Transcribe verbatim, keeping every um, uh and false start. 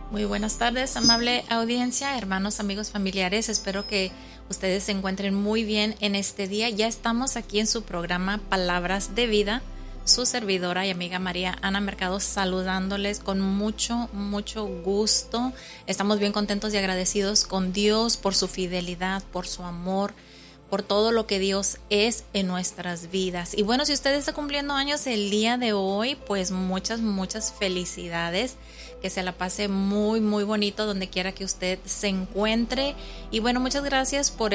Muy buenas tardes, amable audiencia, hermanos, amigos, familiares. Espero que ustedes se encuentren muy bien en este día. Ya estamos aquí en su programa Palabras de Vida. Su servidora y amiga María Ana Mercado saludándoles con mucho, mucho gusto. Estamos bien contentos y agradecidos con Dios por su fidelidad, por su amor, por todo lo que Dios es en nuestras vidas. Y bueno, si usted está cumpliendo años el día de hoy, pues muchas, muchas felicidades. Que se la pase muy, muy bonito donde quiera que usted se encuentre. Y bueno, muchas gracias por